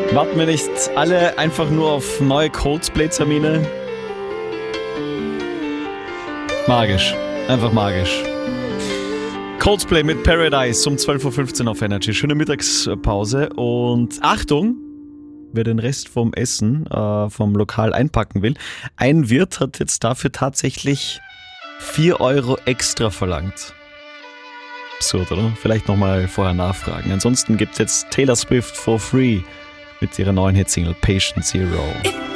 Warten wir nicht alle einfach nur auf neue Coldplay-Termine? Magisch. Einfach magisch. Coldplay mit Paradise um 12.15 Uhr auf Energy. Schöne Mittagspause und Achtung, wer den Rest vom Essen vom Lokal einpacken will. Ein Wirt hat jetzt dafür tatsächlich 4 Euro extra verlangt. Absurd, oder? Vielleicht nochmal vorher nachfragen. Ansonsten gibt es jetzt Taylor Swift for free mit ihrer neuen Hitsingle Patient Zero.